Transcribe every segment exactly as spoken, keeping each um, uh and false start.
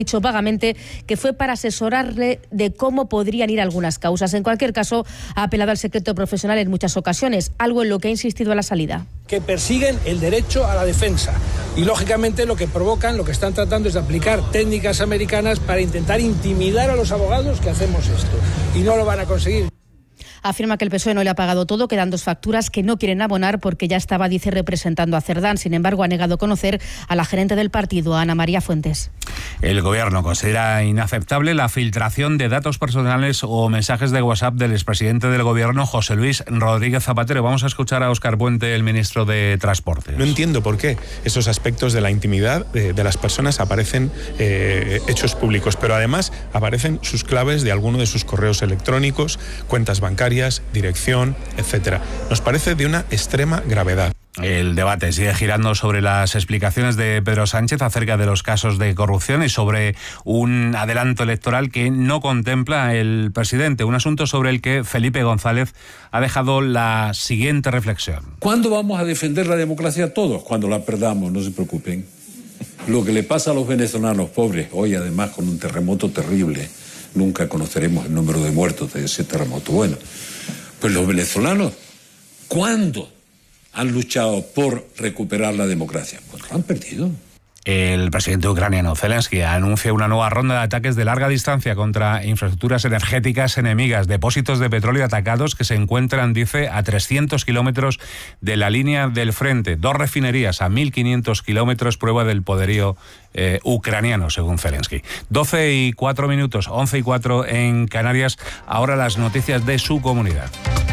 dicho vagamente que fue para asesorarle de cómo podrían ir algunas causas. En cualquier caso, ha apelado al secreto profesional en muchas ocasiones, algo en lo que ha insistido a la salida. Que persiguen el derecho a la defensa y, lógicamente, lo que provocan, lo que están tratando es de aplicar técnicas americanas para intentar intimidar a los abogados que hacemos esto. Y no lo van a conseguir. Afirma que el P S O E no le ha pagado todo, quedan dos facturas que no quieren abonar porque ya estaba, dice, representando a Cerdán. Sin embargo, ha negado conocer a la gerente del partido, Ana María Fuentes. El Gobierno considera inaceptable la filtración de datos personales o mensajes de WhatsApp del expresidente del Gobierno, José Luis Rodríguez Zapatero. Vamos a escuchar a Óscar Puente, el ministro de Transportes. No entiendo por qué esos aspectos de la intimidad de, de las personas aparecen eh, hechos públicos, pero además aparecen sus claves de alguno de sus correos electrónicos, cuentas bancarias, dirección, etcétera. Nos parece de una extrema gravedad. El debate sigue girando sobre las explicaciones de Pedro Sánchez acerca de los casos de corrupción y sobre un adelanto electoral que no contempla el presidente, un asunto sobre el que Felipe González ha dejado la siguiente reflexión. ¿Cuándo vamos a defender la democracia todos? Cuando la perdamos, no se preocupen. Lo que le pasa a los venezolanos pobres, hoy además con un terremoto terrible, nunca conoceremos el número de muertos de ese terremoto. Bueno, pues los venezolanos, ¿cuándo han luchado por recuperar la democracia? Pues han perdido. El presidente ucraniano Zelensky anuncia una nueva ronda de ataques de larga distancia contra infraestructuras energéticas enemigas, depósitos de petróleo atacados que se encuentran, dice, a trescientos kilómetros de la línea del frente. Dos refinerías a mil quinientos kilómetros, prueba del poderío eh, ucraniano, según Zelensky. doce y cuatro minutos, once y cuatro en Canarias. Ahora las noticias de su comunidad.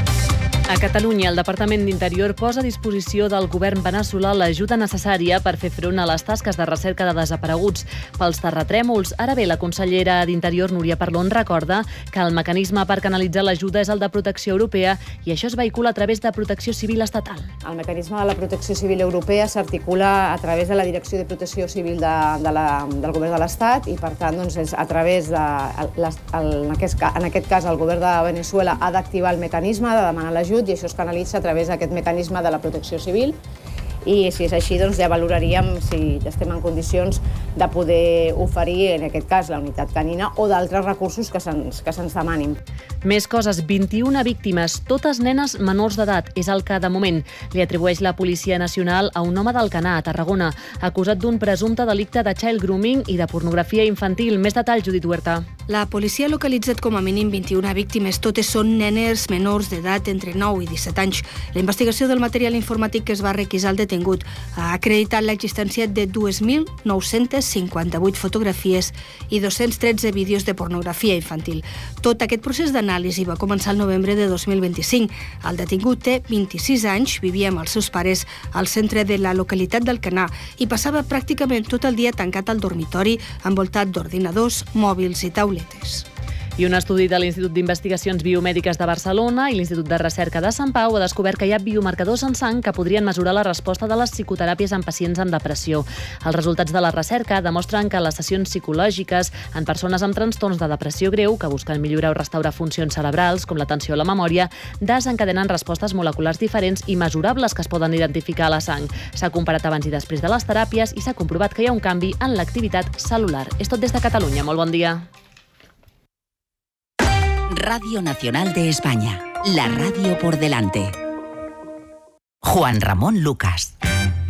A Catalunya, el Departament d'Interior posa a disposició del govern veneçolà l'ajuda necessària per fer front a les tasques de recerca de desapareguts pels terratrèmols. Ara bé, la consellera d'Interior, Núria Parlon, recorda que el mecanisme per canalitzar l'ajuda és el de protecció europea i això es vehicula a través de protecció civil estatal. El mecanisme de la protecció civil europea s'articula a través de la Direcció de Protecció Civil de, de la, del govern de l'Estat i, per tant, doncs, és a través de... Les, el, en, aquest, en aquest cas, el govern de Veneçuela ha d'activar el mecanisme de demanar l'ajut i això es canalitza a través d'aquest mecanisme de la protecció civil i si és així doncs ja valoraríem si estem en condicions de poder oferir en aquest cas la unitat canina o d'altres recursos que se'ns que se'ns demanin. Més coses, vint-i-una víctimes, totes nenes menors d'edat, és el que de moment li atribueix la Policia Nacional a un home d'Alcanar, a Tarragona, acusat d'un presumpte delicte de child grooming i de pornografia infantil. Més detalls, Judit Huerta. La policia ha localitzat com a mínim vint-i-una víctimes, totes són nenes menors d'edat entre nou i disset anys. La investigació del material informàtic que es va requisar al detingut ha acreditat l'existència de dos mil nou-cents cinquanta-vuit fotografies i dos-cents tretze vídeos de pornografia infantil. Tot aquest procés d'anàlisi va començar el novembre de dos mil vint-i-cinc. El detingut té vint-i-sis anys, vivia amb els seus pares al centre de la localitat d'Alcanar i passava pràcticament tot el dia tancat al dormitori, envoltat d'ordinadors, mòbils i tauletes. I un estudi de l'Institut d'Investigacions Biomèdiques de Barcelona i l'Institut de Recerca de Sant Pau ha descobert que hi ha biomarcadors en sang que podrien mesurar la resposta de les psicoteràpies en pacients amb depressió. Els resultats de la recerca demostren que les sessions psicològiques en persones amb trastorns de depressió greu que busquen millorar o restaurar funcions cerebrals, com l'atenció a la memòria, desencadenen respostes moleculars diferents i mesurables que es poden identificar a la sang. S'ha comparat abans i després de les teràpies i s'ha comprovat que hi ha un canvi en l'activitat celular. És tot des de Catalunya. Molt bon dia. Radio Nacional de España, la radio por delante. Juan Ramón Lucas.